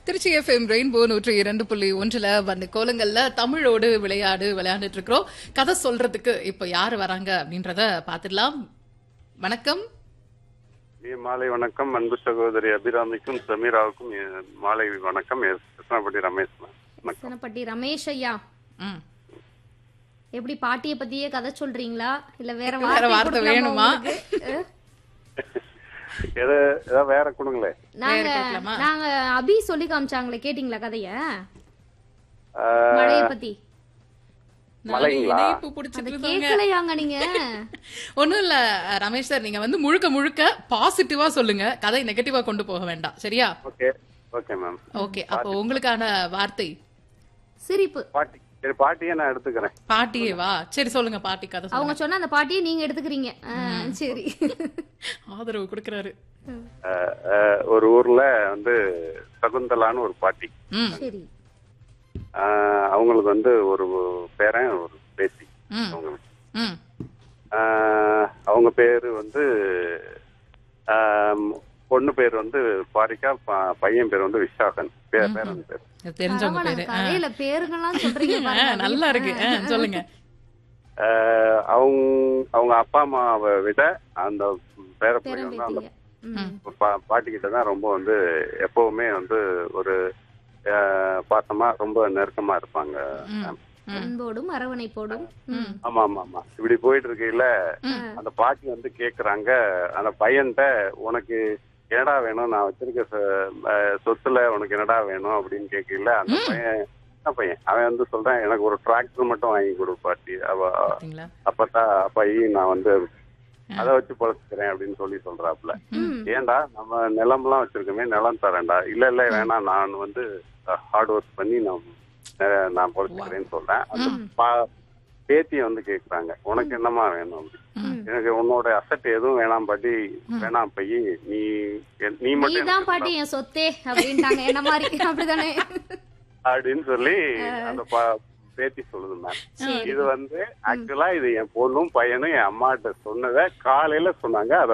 Trichy FM rainbow 102.1 வந்து கோலங்கள்ல தமிழோடு விளையாண்டுட்டு இருக்கிறோம். கதை சொல்றதுக்கு இப்ப யாரு வராங்க அப்படின்றத பாத்துடலாம். வணக்கம். மாலை வணக்கம். அன்பு சகோதரி அபிராமிக்கும் சமீராவுக்கும் மாலை வணக்கம். கிருஷ்ணப்பட்டி ரமேஷ். கிருஷ்ணப்பட்டி ரமேஷ் ஐயா, எப்படி பாட்டிய பத்தியே கதை சொல்றீங்களா இல்ல வேற வார்த்தை வேணுமா? வேற கொடுங்களே. நாங்க அபி சொல்லி காமிச்சாங்களே, கேட்டீங்களா கதைய? மழைய பத்தி கேட்கலையாங்க நீங்க? ஒண்ணும் இல்ல ரமேஷ் சார், நீங்க வந்து முழுக்க பாசிட்டிவா சொல்லுங்க, கதை நெகட்டிவா கொண்டு போக வேண்டாம். சரியா? Okay ma'am. ஓகே, அப்போ உங்களுக்கான வார்த்தை சிரிப்பு. பாட்டியே நான் எடுத்துக்கிறேன். பாட்டியே வா. சரி சொல்லுங்க பாட்டி கதை. அவங்க சொன்ன அந்த பாட்டியை நீங்க எடுத்துக்கிறீங்க. சரி, ஆதரவு கொடுக்கறாரு. ஒரு ஊர்ல வந்து சகுந்தலான்னு ஒரு பாட்டி. சரி. அவங்களுக்கு வந்து ஒரு பேரன் ஒரு பேத்தி. அவங்க பேரு வந்து பொண்ணு பேர் வந்து பாரிக்கா, பையன் பேர் வந்து விசாகன். பேரன் பேர் தெரிஞ்சவங்க பேரு. கதையில பேருங்கெல்லாம் சொல்றீங்க, நல்லா இருக்கு. சொல்லுங்க. அவங்க அப்பா அம்மாவை விட அந்த பேர பிள்ளை வந்து அந்த பாட்டி கிட்டதான் ரொம்ப வந்து எப்பவுமே வந்து ஒரு பாசமா ரொம்ப நெருக்கமா இருப்பாங்க. அன்போடும் அரவணைப்போடும். ஆமா ஆமா ஆமா. இப்படி போயிட்டு இருக்கையில அந்த பாட்டி வந்து கேக்குறாங்க அந்த பையன்கிட்ட, உனக்கு என்னடா வேணும், நான் வச்சிருக்க சொத்துல உனக்கு என்னடா வேணும் அப்படின்னு கேட்கல. அந்த பையன் என்ன பையன் அவன் வந்து சொல்றான், எனக்கு ஒரு டிராக்டர் மட்டும் வாங்கி கொடு பாட்டி. அப்பதான் அப்பாயி நான் வந்து அதை வச்சு பொழைச்சுக்கிறேன் அப்படின்னு சொல்றாப்புல. ஏன்டா நம்ம நிலம்லாம் வச்சிருக்கோமே, நிலம் தரேன்டா. இல்ல வேணாம், நான் வந்து ஹார்ட் ஒர்க் பண்ணி நான் பொழைச்சுக்கிறேன்னு சொல்றேன். அந்த பேத்திய வந்து கேக்குறாங்க, உனக்கு என்னமா வேணும்? எனக்கு உன்னோட அசட் எதுவும் வேணாம் பாட்டி, வேணாம் பையி, நீ மட்டும் பாட்டி என் சொத்தே அப்படின்ட்டாங்க. என்ன மாதிரி அப்படிதானே அப்படின்னு சொல்லி அந்த பேத்தி சொல்லுது மேம். இது வந்து ஆக்சுவலா இது என் பொண்ணும் பையனும் என் அம்மாட்ட சொன்னதை காலையில சொன்னாங்க.